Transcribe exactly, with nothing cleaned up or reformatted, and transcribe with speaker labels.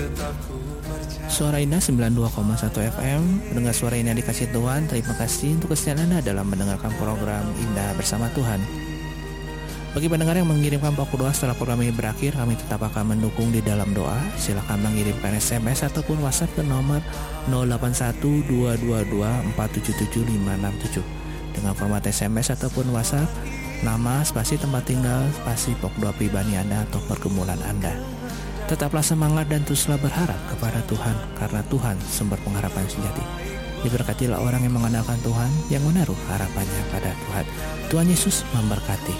Speaker 1: Suara Indah sembilan puluh dua koma satu F M. Mendengar suara Indah dikasih Tuhan. Terima kasih untuk kesetiaan Anda dalam mendengarkan program Indah Bersama Tuhan. Bagi pendengar yang mengirimkan pokok doa setelah program ini berakhir, kami tetap akan mendukung di dalam doa. Silakan mengirimkan S M S ataupun WhatsApp ke nomor nol delapan satu dua dua dua empat tujuh tujuh lima enam tujuh dengan format S M S ataupun WhatsApp, nama, spasi tempat tinggal, spasi pokok doa pribadi Anda atau pergumulan Anda. Tetaplah semangat dan teruslah berharap kepada Tuhan, karena Tuhan sumber pengharapan sejati. Diberkatilah orang yang mengandalkan Tuhan, yang menaruh harapannya pada Tuhan. Tuhan Yesus memberkati.